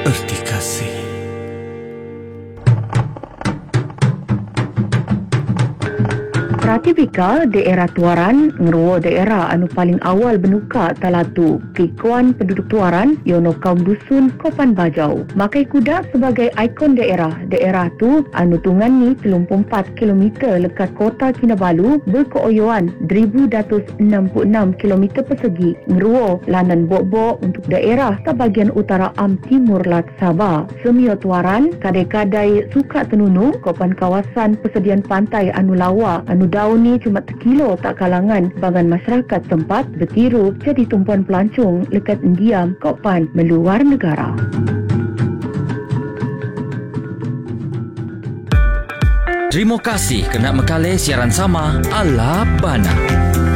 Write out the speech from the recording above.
erti kasih. Pratibika daerah Tuaran ngeruo daerah anu paling awal benuka talatu kekuan penduduk Tuaran yono kaum dusun Kopan Bajau. Makai kuda sebagai ikon daerah tu anu tungani 34 km lekat kota Kinabalu berkeoyoan 1,266 km persegi ngeruo lanan bok-bok untuk daerah ke bahagian utara Timur Lat Sabah. Semio Tuaran kadai-kadai suka tenunu Kopan kawasan persediaan pantai anu lawa anu daun ni cuma terkilo tak kalangan bangan masyarakat tempat bertiru jadi tumpuan pelancong lekat endiam Kopan meluar negara. Terima kasih kerana mekali siaran sama ala Bana.